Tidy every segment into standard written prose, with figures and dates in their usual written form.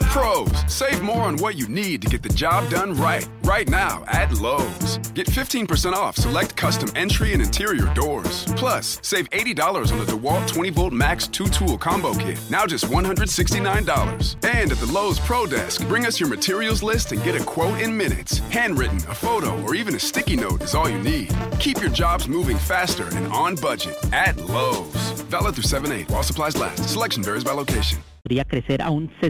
Pros, save more on what you need to get the job done right. Right now at Lowe's. Get 15% off select custom entry and interior doors. Plus, save $80 on the DeWalt 20-volt Max 2-tool combo kit. Now just $169. And at the Lowe's Pro Desk, bring us your materials list and get a quote in minutes. Handwritten, a photo, or even a sticky note is all you need. Keep your jobs moving faster and on budget at Lowe's. Valid through 7/8 while supplies last. Selection varies by location. Podría crecer a un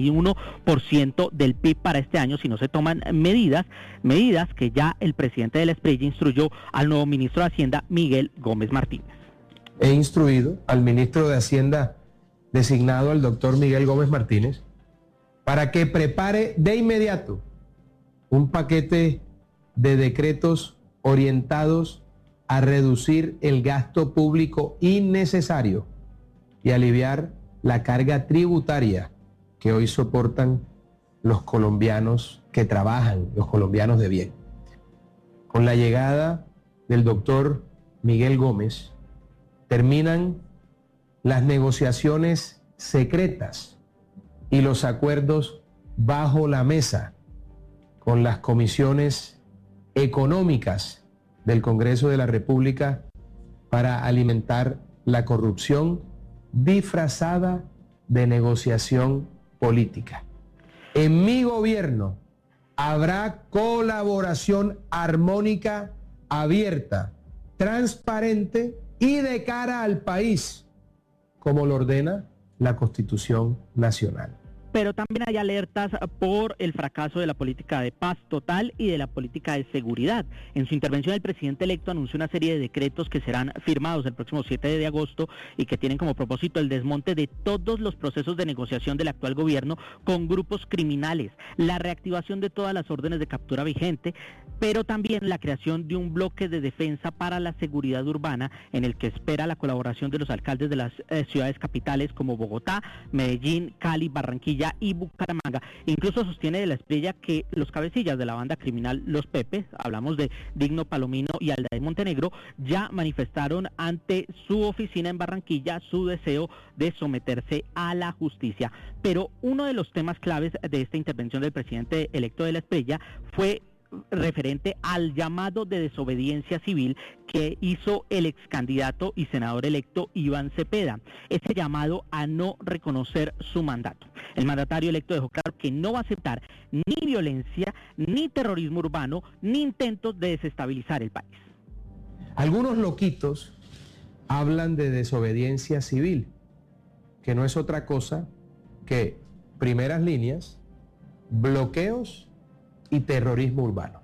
61% del PIB para este año si no se toman medidas que ya el presidente de la Espriella instruyó al nuevo ministro de Hacienda, Miguel Gómez Martínez. He instruido al ministro de Hacienda designado, al doctor Miguel Gómez Martínez, para que prepare de inmediato un paquete de decretos orientados a reducir el gasto público innecesario y aliviar la carga tributaria que hoy soportan los colombianos que trabajan, los colombianos de bien. Con la llegada del doctor Miguel Gómez, terminan las negociaciones secretas y los acuerdos bajo la mesa con las comisiones económicas del Congreso de la República para alimentar la corrupción disfrazada de negociación política. En mi gobierno habrá colaboración armónica, abierta, transparente y de cara al país, como lo ordena la Constitución Nacional. Pero también hay alertas por el fracaso de la política de paz total y de la política de seguridad. En su intervención, el presidente electo anunció una serie de decretos que serán firmados el próximo 7 de agosto y que tienen como propósito el desmonte de todos los procesos de negociación del actual gobierno con grupos criminales, la reactivación de todas las órdenes de captura vigente, pero también la creación de un bloque de defensa para la seguridad urbana en el que espera la colaboración de los alcaldes de las ciudades capitales como Bogotá, Medellín, Cali, Barranquilla y Bucaramanga. Incluso sostiene de la Espriella que los cabecillas de la banda criminal Los Pepe, hablamos de Digno Palomino y Aldair Montenegro, ya manifestaron ante su oficina en Barranquilla su deseo de someterse a la justicia. Pero uno de los temas claves de esta intervención del presidente electo de la Espriella fue referente al llamado de desobediencia civil que hizo el ex candidato y senador electo Iván Cepeda, ese llamado a no reconocer su mandato. El mandatario electo dejó claro que no va a aceptar ni violencia, ni terrorismo urbano, ni intentos de desestabilizar el país. Algunos loquitos hablan de desobediencia civil, que no es otra cosa que primeras líneas, bloqueos y terrorismo urbano.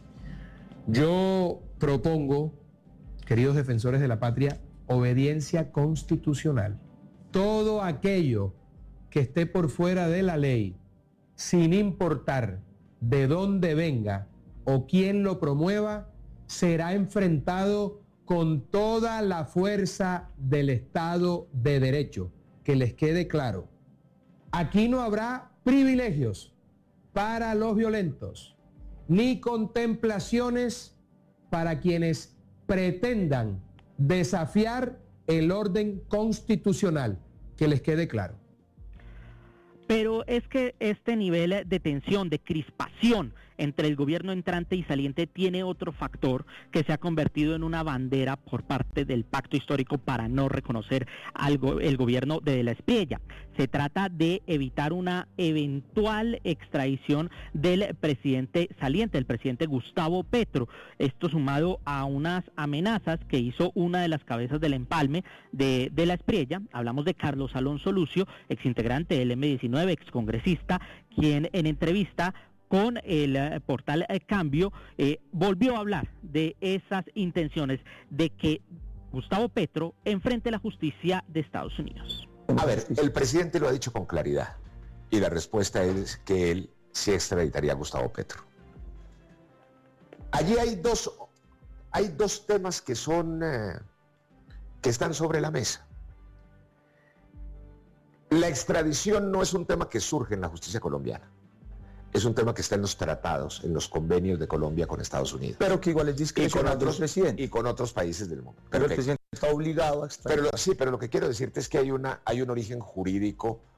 Yo propongo, queridos defensores de la patria, obediencia constitucional. Todo aquello que esté por fuera de la ley, sin importar de dónde venga o quién lo promueva, será enfrentado con toda la fuerza del Estado de Derecho. Que les quede claro. Aquí no habrá privilegios para los violentos, ni contemplaciones para quienes pretendan desafiar el orden constitucional, que les quede claro. Pero es que este nivel de tensión, de crispación entre el gobierno entrante y saliente tiene otro factor que se ha convertido en una bandera por parte del pacto histórico para no reconocer el gobierno de la Espriella. Se trata de evitar una eventual extradición del presidente saliente, el presidente Gustavo Petro. Esto sumado a unas amenazas que hizo una de las cabezas del empalme de la Espriella. Hablamos de Carlos Alonso Lucio, exintegrante del M19, excongresista, quien en entrevista con el portal Cambio volvió a hablar de esas intenciones de que Gustavo Petro enfrente la justicia de Estados Unidos. A ver, el presidente lo ha dicho con claridad y la respuesta es que él sí extraditaría a Gustavo Petro. Allí hay dos temas que están sobre la mesa. La extradición no es un tema que surge en la justicia colombiana. Es un tema que está en los tratados, en los convenios de Colombia con Estados Unidos. Pero que igual es discrecional del presidente. Y con otros países del mundo. Pero el presidente está obligado a extraditar. Pero lo que quiero decirte es que hay un origen jurídico